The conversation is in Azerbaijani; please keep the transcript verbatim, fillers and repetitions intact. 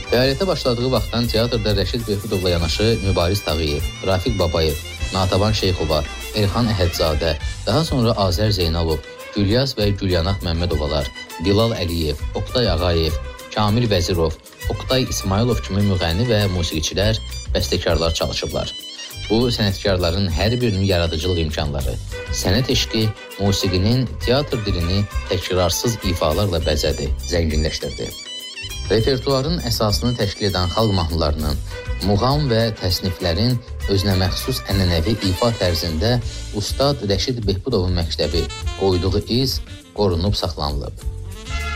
Fəaliyyətə başladığı vaxtdan teatrda Rəşid Behbudovla yanaşı Mübariz Tağıyev, Rafiq Babayev, Natavan Şeyxova, Elxan Əhədzadə, daha sonra Azər Zeynalov, Gülyaz və Gülyanat Məmmədovalar, Bilal Əliyev, Oqtay Ağayev, Kamil Vəzirov, Oqtay İsmailov kimi müğənni və musiqiçilər, bəstəkarlar çalışıblar. Bu, sənətkarların hər birinin yaradıcılıq imkanları, sənət eşqi, musiqinin teatr dilini təkrarsız ifalarla bəzədi, zənginləşdirdi. Repertuarın əsasını təşkil edən xalq mahnılarının, muğam və təsniflərin özünə məxsus ənənəvi ifa tərzində Ustad Rəşid Behbudovun məktəbi qoyduğu iz qorunub saxlanılıb.